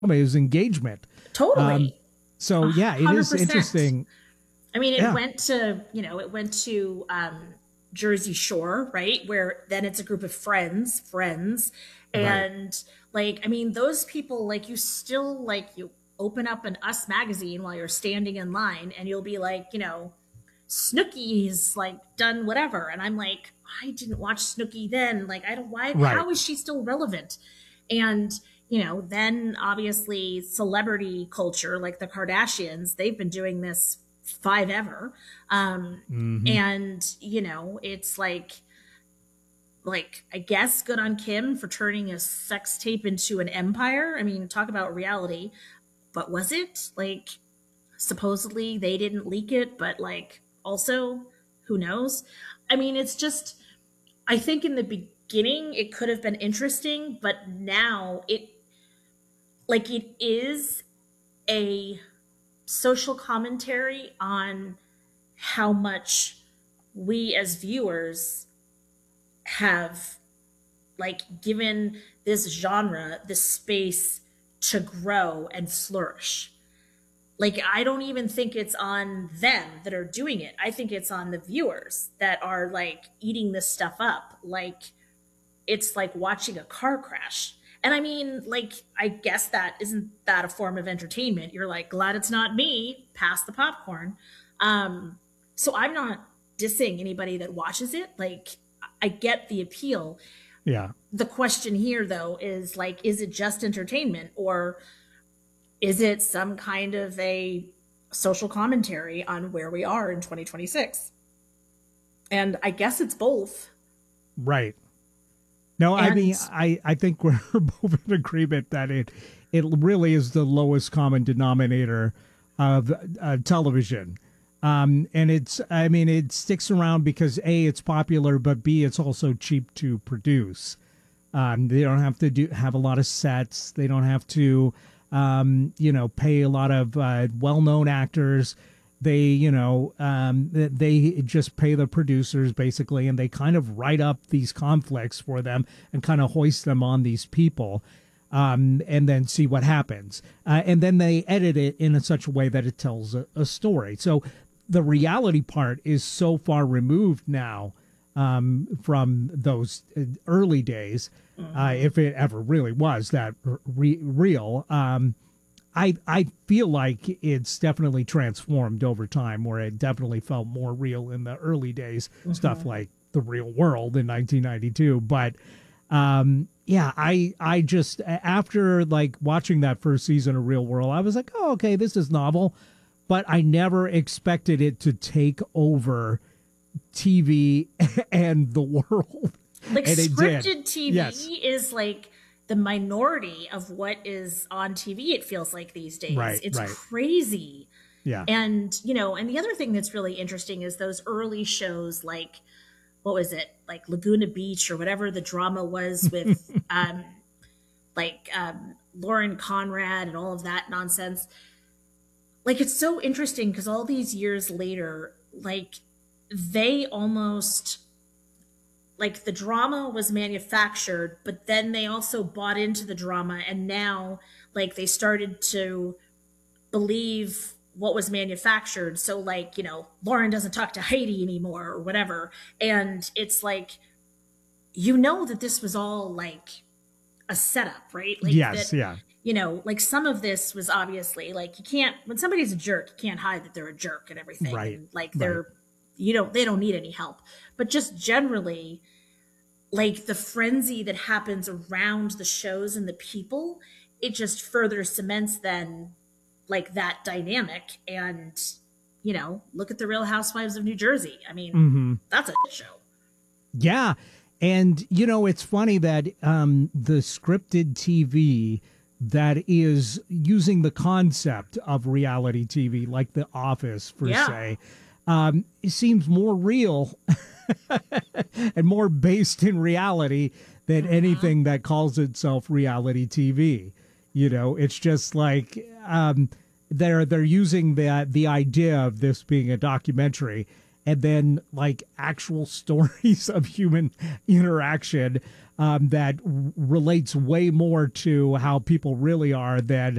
is engagement. Totally. So yeah, it is 100%. interesting. I mean, Yeah, it went to Jersey Shore, right? Where then it's a group of friends. right. And like, I mean, those people, like, you still, like, you open up an Us magazine while you're standing in line and you'll be like, Snooki's like done whatever. And I'm like, I didn't watch Snooki then. Like, I don't, why, Right. how is she still relevant? And, then obviously celebrity culture, like the Kardashians, they've been doing this five ever. Hmm. And, it's like, I guess good on Kim for turning a sex tape into an empire. I mean, talk about reality. But was it? Like, supposedly they didn't leak it, but like, also, who knows? I mean, it's just, I think in the beginning it could have been interesting, but now it is a social commentary on how much we as viewers have like given this genre this space to grow and flourish. Like, I don't even think it's on them that are doing it. I think it's on the viewers that are like eating this stuff up. Like, it's like watching a car crash. And I mean, like, I guess that isn't that a form of entertainment. You're like, glad it's not me, pass the popcorn. So I'm not dissing anybody that watches it. Like, I get the appeal. Yeah. The question here though is like, is it just entertainment, or is it some kind of a social commentary on where we are in 2026? And I guess it's both. Right. No, I mean, And I think we're both in agreement that it really is the lowest common denominator of television. And I mean, it sticks around because A, it's popular, but B, it's also cheap to produce. They don't have to have a lot of sets. They don't have to, pay a lot of well-known actors. They just pay the producers basically, and they kind of write up these conflicts for them and kind of hoist them on these people, and then see what happens. And then they edit it in such a way that it tells a story. So the reality part is so far removed now from those early days, if it ever really was that real. I feel like it's definitely transformed over time, where it definitely felt more real in the early days, stuff like The Real World in 1992. But yeah, I just, after like watching that first season of Real World, I was like, oh, okay, this is novel. But I never expected it to take over TV and the world. like, And it did. scripted Yes. TV is like the minority of what is on TV, it feels like these days. Right. It's Right. crazy. Yeah. And the other thing that's really interesting is those early shows like, what was it? Like Laguna Beach or whatever the drama was with Lauren Conrad and all of that nonsense. Like, it's so interesting because all these years later, like, they almost, like, the drama was manufactured, but then they also bought into the drama, and now like they started to believe what was manufactured. So like, Lauren doesn't talk to Heidi anymore or whatever. And it's like, that this was all like a setup, right? Like Yes. that, Yeah. like some of this was obviously like, you can't, when somebody's a jerk, you can't hide that they're a jerk and everything. Right. And like Right. they don't need any help. But just generally, like the frenzy that happens around the shows and the people, it just further cements then like that dynamic. And look at the Real Housewives of New Jersey. I mean, Hmm. that's a show. Yeah. And, it's funny that the scripted TV that is using the concept of reality TV, like The Office, per Yeah. se, it seems more real and more based in reality than anything that calls itself reality TV. It's just like they're using the idea of this being a documentary, and then like actual stories of human interaction that relates way more to how people really are than